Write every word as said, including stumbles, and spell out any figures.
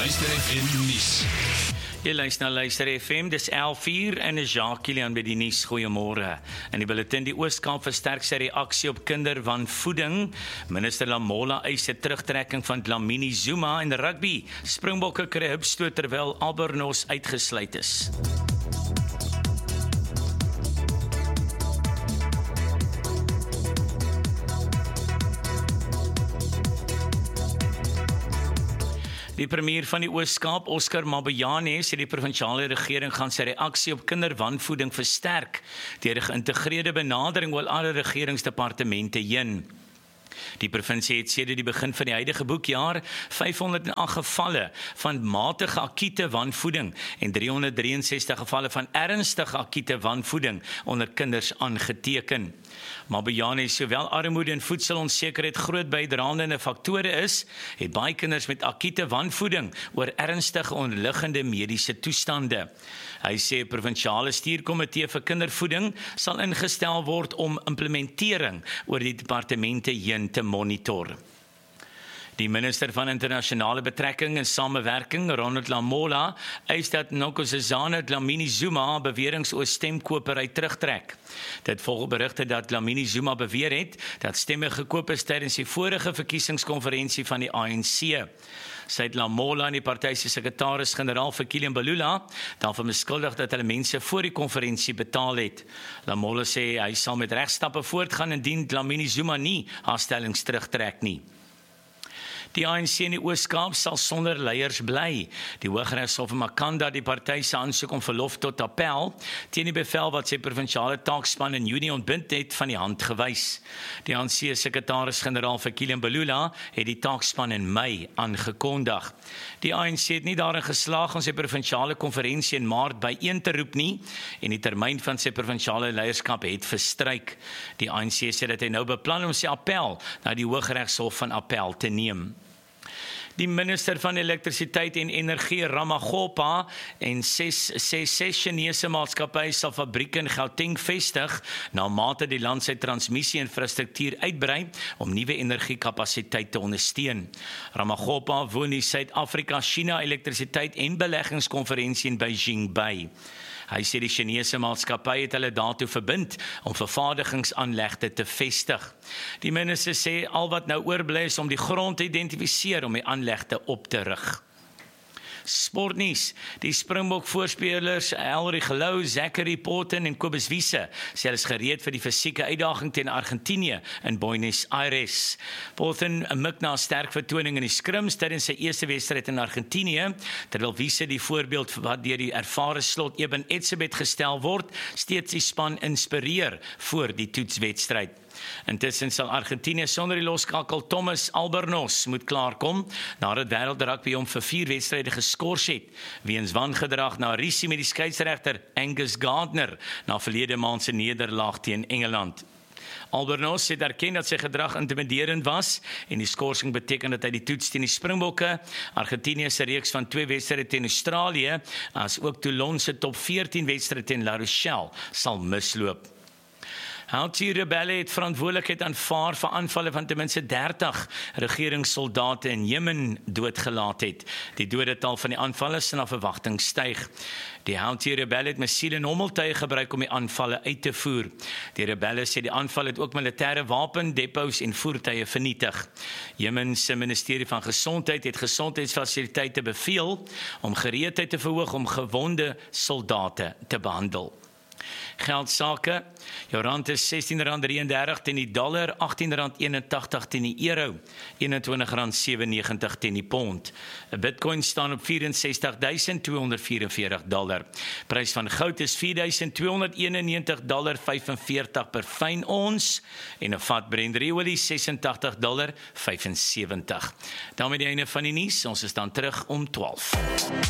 Luister F M nuus. Jy luister na Luister F M, dis elf uur en is Jacques Kilian by die nuus. Goeiemôre. In die bulletin, die Oos-Kaap versterk sy reaksie op kinderwanvoeding. Minister Lamola eis 'n terugtrekking van Dlamini Zuma en rugby. Springbokke kry hupstoot terwyl Albornoz uitgesluit is. Die premier van die Oos-Kaap, Oscar Mabuyane, sê die provinsiale regering gaan sy reaksie op kinderwanvoeding versterk deur 'n geïntegreerde benadering oor alle regeringsdepartemente heen. Die provinsie het sedert die begin van die huidige boekjaar vyfhonderd agt gevalle van matige akute wanvoeding en driehonderd drie en sestig gevalle van ernstige akute wanvoeding onder kinders aangeteken. Mabuyane, sowel armoede en voedselonsekerheid groot bydraende faktore is, het baie kinders met akute wanvoeding oor ernstige onderliggende mediese toestande. Hy sê 'n provinsiale stuurkomitee vir kindervoeding sal ingestel word om implementering oor die departemente heen te monitor. Die minister van internasionale betrekking en samewerking, Ronald Lamola, eis dat Nkosi Dlamini Zuma beweringe oor stemkopery terugtrek. Dit volg berigte dat Dlamini Zuma beweer het dat stemme gekoop is tydens die vorige verkiesingskonferensie van die A N C. Sy het Lamola en die party se sekretaris-generaal vir Kilian Balula daarvan beskuldig dat hulle mense voor die konferensie betaal het. Lamola sê hy sal met regstappe voortgaan indien Dlamini Zuma nie haar stellings terugtrek nie. Die A N C in die Oos-Kaap sal sonder leiers bly. Die Hooggeregshof in Makhanda die party se aansoek om verlof tot appel teen die bevel wat sy provinsiale taakspan in Junie ontbind het van die hand gewys. Die A N C sekretaris-generaal vir Kilian Balula het die taakspan in Mei aangekondig. Die A N C het nie daarin geslaag om sy provinsiale konferensie in Maart byeen te roep nie en die termyn van sy provinsiale leierskap het verstryk. Die A N C sê dat hy nou beplan om sy appel na die Hooggeregshof van appel te neem. Die minister van elektrisiteit en energie, Ramaggopa, en ses, ses, ses Chinese maatskappye sal fabrieke in Gauteng vestig, na mate die land sy transmissie-infrastruktuur uitbrei om nuwe energiekapasiteit te ondersteun. Ramaggopa woon die Suid-Afrika-China elektrisiteit en beleggingskonferensie in Beijing by. Hy sê die Chinese maatskappy het hulle daartoe verbind om vervaardigingsaanlegte te vestig. Die minister sê al wat nou oorbly is om die grond te identifiseer om die aanlegte op te rig. Sportnuus. Die Springbok voorspelers Elrich Lou, Zachary Porten en Kobus Wiese sê hulle is gereed vir die fisieke uitdaging teen Argentinië in Buenos Aires. Porten mik na 'n sterk vertoning in die skrims tydens sy eerste wedstryd in Argentinië, terwyl Wiese die voorbeeld wat deur die ervare slot Eben Etzebeth gestel word, steeds die span inspireer voor die toetswedstryd. Intussen sal Argentinië sonder die loskakel Thomas Albornoz moet klaarkom, nadat wêreldrugby hom vir vier wedstryde geskort het, weens wangedrag na rusie met die skeieregter Angus Gardner na verlede maand se nederlaag teen Engeland. Albornoz het erken dat sy gedrag intimiderend was en die skorsing beteken dat hy die toets teen die Springbokke, Argentinië se reeks van twee wedstryde teen Australië, as ook Toulon se top veertien wedstryde teen La Rochelle sal misloop. Houthi-rebelle het verantwoordelikheid aanvaar vir aanvalle van ten minste dertig regeringssoldate in Jemen doodgelaat het. Die dodetal van die aanvalle is na verwagting styg. Die Houthi-rebelle het missiele en hommeltuie gebruik om die aanvalle uit te voer. Die rebelle sê die aanval het ook militêre wapendepots en voertuie vernietig. Jemen se ministerie van gesondheid het gesondheidsfasiliteite beveel om gereedheid te verhoog om gewonde soldate te behandel. Geldsake, jou rand is sestien rand drieëndertig teen die dollar, agttien rand eenentagtig teen die euro, eenentwintig rand sewennegentig teen die pond. 'n Bitcoin staan op vyf ses duisend tweehonderd vyfenveertig dollar. Prys van goud is vier duisend tweehonderd eenennegentig dollar vyfenveertig per fyn ons en 'n vat Brent-olie ses agt nul dollar vyfensewentig. Daarmee die einde van die nuus, ons is dan terug om twaalf.